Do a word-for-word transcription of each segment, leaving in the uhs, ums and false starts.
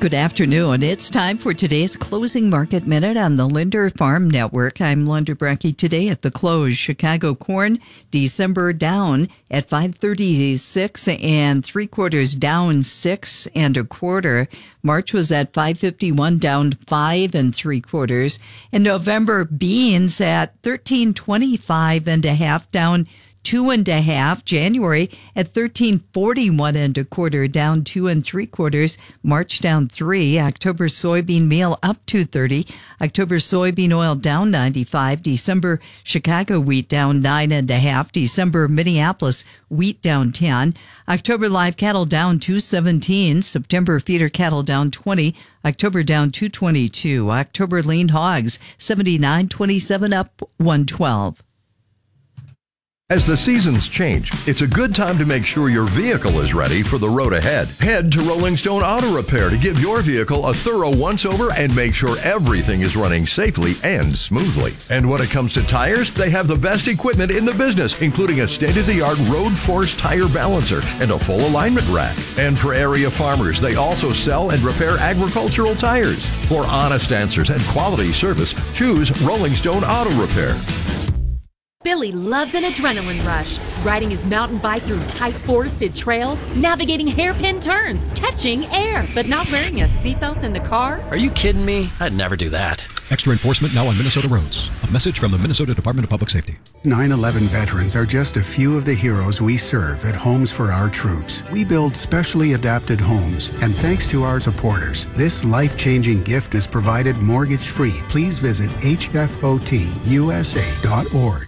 Good afternoon. It's time for today's Closing Market Minute on the Linder Farm Network. I'm Linda Brecky. Today at the close, Chicago corn December down at five thirty-six and three quarters, down six and a quarter. March was at five fifty-one, down five and three quarters. And November beans at thirteen twenty-five and a half, down two and a half. January at thirteen forty-one and a quarter, down two and three quarters. March down three. October soybean meal up two thirty. October soybean oil down ninety-five. December Chicago wheat down nine and a half. December Minneapolis wheat down ten. October live cattle down two seventeen. September feeder cattle down twenty. October down two twenty-two. October lean hogs seventy-nine twenty-seven, up one twelve. As the seasons change, it's a good time to make sure your vehicle is ready for the road ahead. Head to Rolling Stone Auto Repair to give your vehicle a thorough once-over and make sure everything is running safely and smoothly. And when it comes to tires, they have the best equipment in the business, including a state-of-the-art Road Force tire balancer and a full alignment rack. And for area farmers, they also sell and repair agricultural tires. For honest answers and quality service, choose Rolling Stone Auto Repair. Billy loves an adrenaline rush, riding his mountain bike through tight forested trails, navigating hairpin turns, catching air, but not wearing a seatbelt in the car. Are you kidding me? I'd never do that. Extra enforcement now on Minnesota roads. A message from the Minnesota Department of Public Safety. nine eleven veterans are just a few of the heroes we serve at Homes for Our Troops. We build specially adapted homes, and thanks to our supporters, this life-changing gift is provided mortgage-free. Please visit H F O T U S A dot org.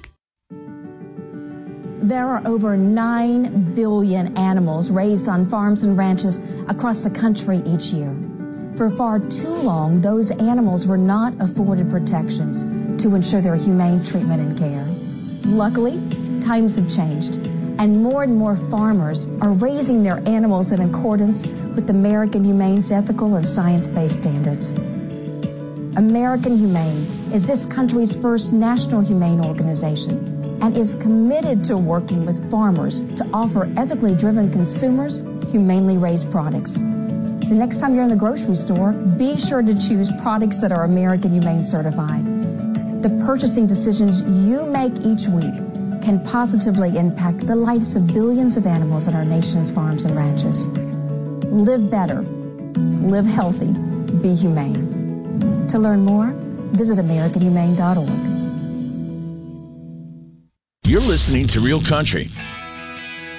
There are over nine billion animals raised on farms and ranches across the country each year. For far too long, those animals were not afforded protections to ensure their humane treatment and care. Luckily, times have changed, and more and more farmers are raising their animals in accordance with American Humane's ethical and science-based standards. American Humane is this country's first national humane organization and is committed to working with farmers to offer ethically driven consumers humanely raised products. The next time you're in the grocery store, be sure to choose products that are American Humane certified. The purchasing decisions you make each week can positively impact the lives of billions of animals on our nation's farms and ranches. Live better, live healthy, be humane. To learn more, visit American Humane dot org. You're listening to Real Country